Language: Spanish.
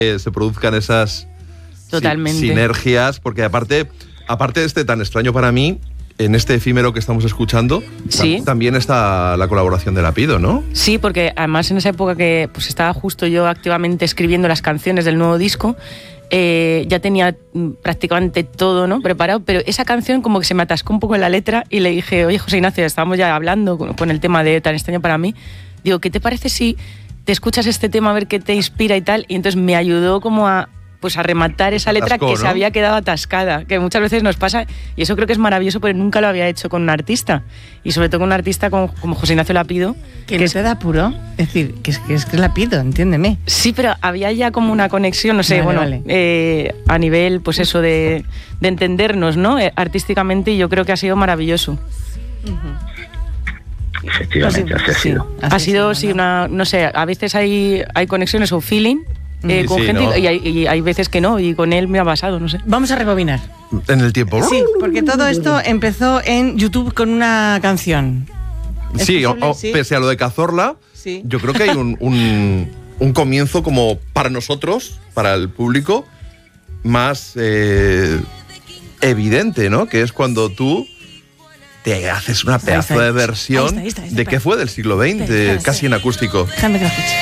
se produzcan esas sinergias, porque aparte de este tan extraño para mí, en este efímero que estamos escuchando, también está la colaboración de Lapido, ¿no? Sí, porque además en esa época que pues estaba justo yo activamente escribiendo las canciones del nuevo disco, ya tenía prácticamente todo, ¿no?, preparado, pero esa canción como que se me atascó un poco en la letra y le dije, oye, José Ignacio, estábamos ya hablando con el tema de Tan extraño para mí, digo, ¿qué te parece si te escuchas este tema a ver qué te inspira y tal? Y entonces me ayudó como a rematar esa letra que se había quedado atascada, que muchas veces nos pasa, y eso creo que es maravilloso, porque nunca lo había hecho con un artista, y sobre todo con un artista como José Ignacio Lapido. Que no te da apuro, es decir, que es Lapido, entiéndeme. Sí, pero había ya como una conexión, no sé, vale. A nivel, pues eso, de entendernos, ¿no?, artísticamente, y yo creo que ha sido maravilloso. Efectivamente, Ha sido, sí, no sé, a veces hay conexiones o feeling, con gente, ¿no? y hay veces que no, y con él me ha pasado, no sé. Vamos a rebobinar. En el tiempo. Sí, porque todo esto empezó en YouTube con una canción. Sí, pese a lo de Cazorla, yo creo que hay un comienzo como para nosotros, para el público, más evidente, ¿no? Que es cuando tú te haces una pedazo de versión de qué fue del siglo XX, casi en acústico. Déjame que la escuche.